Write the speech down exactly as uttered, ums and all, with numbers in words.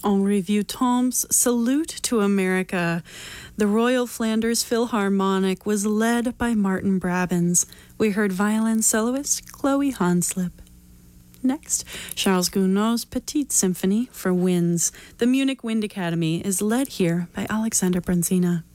Henri Vieuxtemps' Salute to America. The Royal Flanders Philharmonic was led by Martin Brabants. We heard violin soloist Chloe Hanslip. Next, Charles Gounod's Petite Symphony for winds. The Munich Wind Academy is led here by Alexander Brenzina.